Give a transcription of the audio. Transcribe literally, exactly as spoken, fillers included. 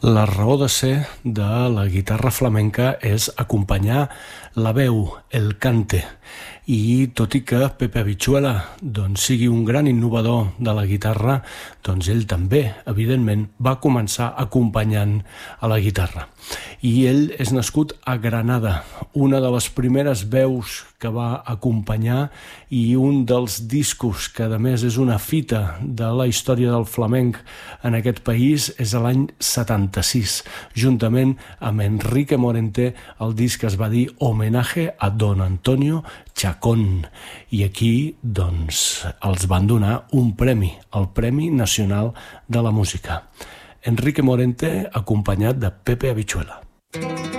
La raó de ser de la guitarra flamenca és acompanyar la veu, el cante, i tot i que Pepe Habichuela doncs, sigui un gran innovador de la guitarra, doncs ell també, evidentment, va començar acompanyant a la guitarra. I ell és nascut a Granada, una de les primeres veus que va acompanyar i un dels discos que a més és una fita de la història del flamenc en aquest país és l'any setanta-sis, juntament amb Enrique Morente, el disc es va dir Homenaje a Don Antonio Chacón, i aquí doncs els van donar un premi, el Premi Nacional de la Música. Enrique Morente acompanyat de Pepe Habichuela.